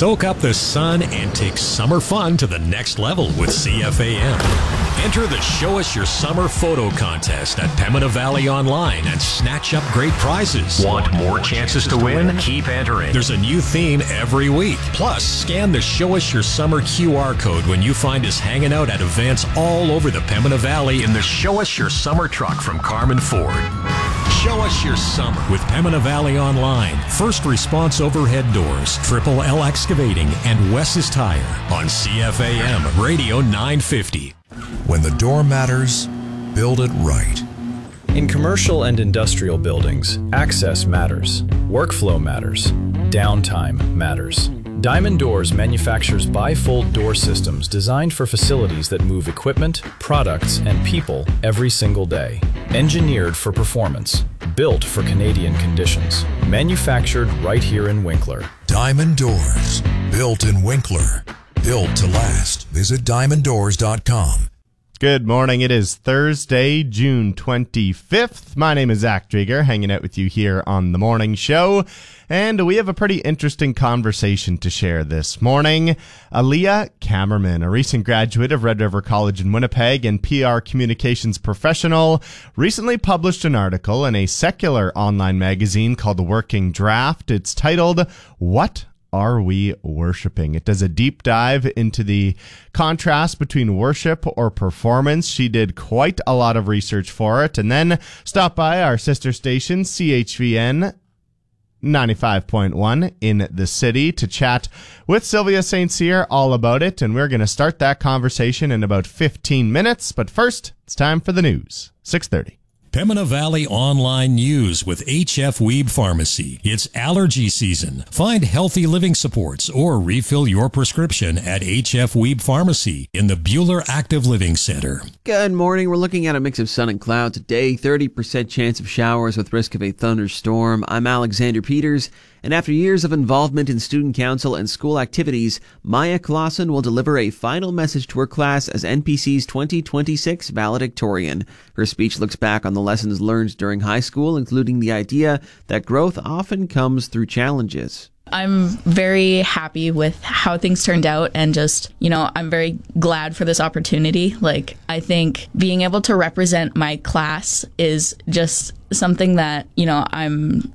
Soak up the sun and take summer fun to the next level with CFAM. Enter the Show Us Your Summer photo contest at Pembina Valley Online and snatch up great prizes. Want more chances to win? Keep entering. There's a new theme every week. Plus, scan the Show Us Your Summer QR code when you find us hanging out at events all over the Pembina Valley in the Show Us Your Summer truck from Carmen Ford. Show Us Your Summer with Pembina Valley Online, First Response Overhead Doors, Triple L Excavating, and Wes's Tire on CFAM Radio 950. When the door matters, build it right. In commercial and industrial buildings, access matters, workflow matters, downtime matters. Diamond Doors manufactures bifold door systems designed for facilities that move equipment, products, and people every single day. Engineered for performance, built for Canadian conditions, manufactured right here in Winkler. Diamond Doors, built in Winkler, built to last. Visit diamonddoors.com. Good morning. It is Thursday, June 25th. My name is Zach Drieger, hanging out with you here on The Morning Show. And we have a pretty interesting conversation to share this morning. Aaliyah Kammerman, a recent graduate of Red River College in Winnipeg and PR communications professional, recently published an article in a secular online magazine called The Working Draft. It's titled, What Are We Worshipping? It does a deep dive into the contrast between worship or performance. She did quite a lot of research for it, and then stopped by our sister station, CHVN 95.1 in the city, to chat with Sylvia St. Cyr all about it, and we're going to start that conversation in about 15 minutes. But first, it's time for the news. 6:30. Pembina Valley Online News with HF Weeb Pharmacy. It's allergy season. Find healthy living supports or refill your prescription at HF Weeb Pharmacy in the Buhler Active Living Center. Good morning. We're looking at a mix of sun and cloud today. 30% chance of showers with risk of a thunderstorm. I'm Alexander Peters. And after years of involvement in student council and school activities, Maya Clausen will deliver a final message to her class as NPC's 2026 valedictorian. Her speech looks back on the lessons learned during high school, including the idea that growth often comes through challenges. I'm very happy with how things turned out, and just, I'm very glad for this opportunity. I think being able to represent my class is just something that, I'm